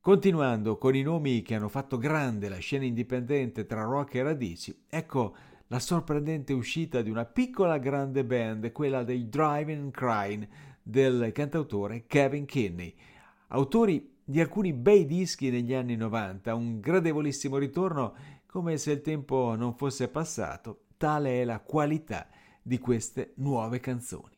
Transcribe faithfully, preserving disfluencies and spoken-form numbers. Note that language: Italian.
Continuando con i nomi che hanno fatto grande la scena indipendente tra rock e radici, ecco la sorprendente uscita di una piccola grande band, quella dei Driving Crying del cantautore Kevin Kinney, autori di alcuni bei dischi negli anni novanta, un gradevolissimo ritorno come se il tempo non fosse passato, tale è la qualità di queste nuove canzoni.